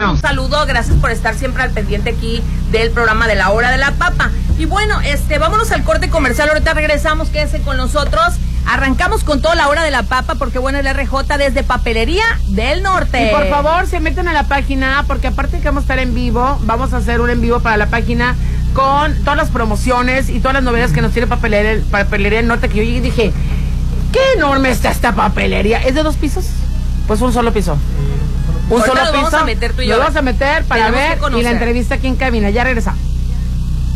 bueno. Un saludo, gracias por estar siempre al pendiente aquí del programa de La Hora de la Papa. Y bueno, vámonos al corte comercial, ahorita regresamos, quédese con nosotros. Arrancamos con toda La Hora de la Papa, porque bueno, el RJ desde Papelería del Norte. Y por favor, se meten a la página, porque aparte que vamos a estar en vivo, vamos a hacer un en vivo para la página con todas las promociones y todas las novedades que nos tiene Papelería del Norte, que yo dije, qué enorme está esta papelería. ¿Es de 2 pisos? Pues un solo piso. Un Ahorita solo lo piso. Vamos a meter tú y yo. Lo vamos a meter para ver y la entrevista aquí en cabina. Ya regresamos.